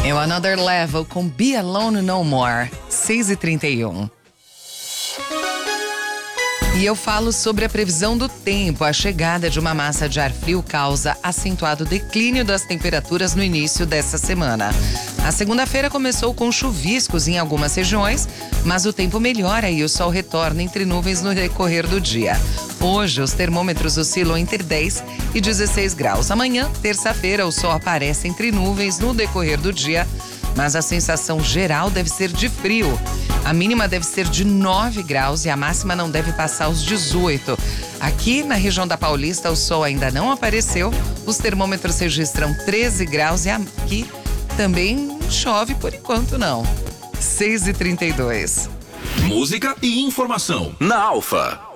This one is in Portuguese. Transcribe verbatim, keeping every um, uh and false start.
É o Another Level com Be Alone No More, seis e trinta e um. E eu falo sobre a previsão do tempo. A chegada de uma massa de ar frio causa acentuado declínio das temperaturas no início dessa semana. A segunda-feira começou com chuviscos em algumas regiões, mas o tempo melhora e o sol retorna entre nuvens no decorrer do dia. Hoje, os termômetros oscilam entre dez e dezesseis graus. Amanhã, terça-feira, o sol aparece entre nuvens no decorrer do dia, mas a sensação geral deve ser de frio. A mínima deve ser de nove graus e a máxima não deve passar os dezoito. Aqui na região da Paulista, o sol ainda não apareceu. Os termômetros registram treze graus e aqui também chove por enquanto não. seis e trinta e dois. Música e informação na Alfa.